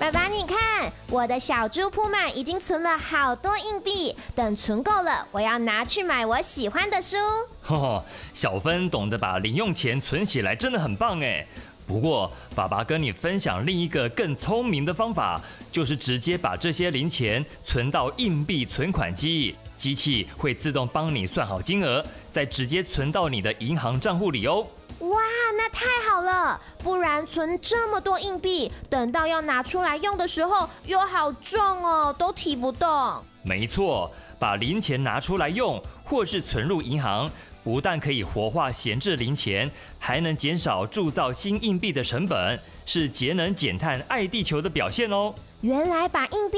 爸爸，你看，我的小猪铺满已经存了好多硬币，等存够了，我要拿去买我喜欢的书。 小芬懂得把零用钱存起来，真的很棒哎。不过，爸爸跟你分享另一个更聪明的方法，就是直接把这些零钱存到硬币存款机，机器会自动帮你算好金额，再直接存到你的银行账户里哦。 哇，那太好了！不然存这么多硬币，等到要拿出来用的时候，又好重哦，都提不动。 没错，把零钱拿出来用，或是存入银行，不但可以活化闲置零钱，还能减少铸造新硬币的成本，是节能减碳、爱地球的表现哦。 原来把硬币